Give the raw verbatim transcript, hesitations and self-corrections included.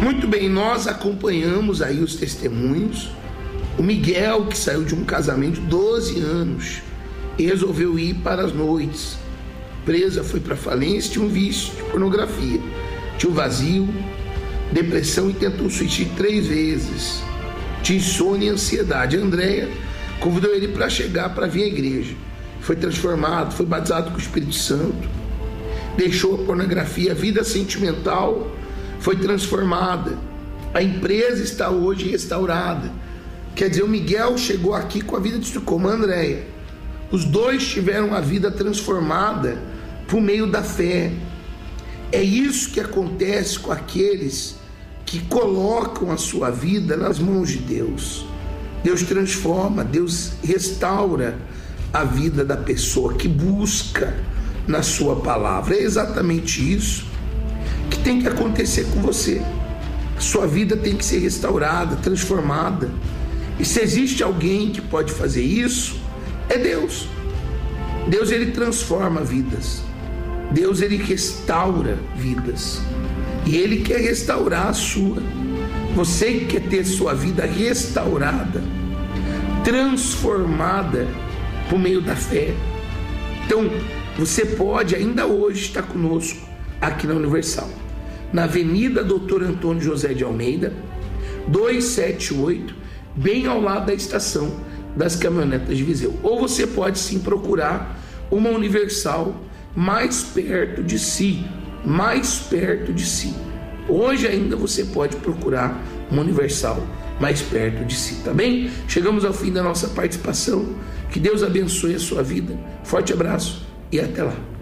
Muito bem, nós acompanhamos aí os testemunhos. O Miguel, que saiu de um casamento de doze anos e resolveu ir para as noites. Presa, foi para falência, tinha um vício de pornografia, tinha um vazio, depressão e tentou suicídio três vezes. Tinha insônia e ansiedade. A Andréia convidou ele para chegar para vir à igreja. Foi transformado, foi batizado com o Espírito Santo, deixou a pornografia, a vida sentimental foi transformada. A empresa está hoje restaurada. Quer dizer, o Miguel chegou aqui com a vida de como a Andréia. Os dois tiveram a vida transformada por meio da fé. É isso que acontece com aqueles que colocam a sua vida nas mãos de Deus. Deus transforma, Deus restaura a vida da pessoa que busca na sua palavra. É exatamente isso que tem que acontecer com você. A sua vida tem que ser restaurada, transformada. E se existe alguém que pode fazer isso, é Deus. Deus, ele transforma vidas. Deus, ele restaura vidas. E ele quer restaurar a sua. Você quer ter sua vida restaurada, transformada por meio da fé. Então, você pode ainda hoje estar conosco aqui na Universal, na Avenida doutor Antônio José de Almeida, duzentos e setenta e oito, bem ao lado da estação das caminhonetas de Viseu. Ou você pode sim procurar uma Universal mais perto de si, mais perto de si. Hoje ainda você pode procurar uma Universal mais perto de si, tá bem? Chegamos ao fim da nossa participação. Que Deus abençoe a sua vida. Forte abraço e até lá.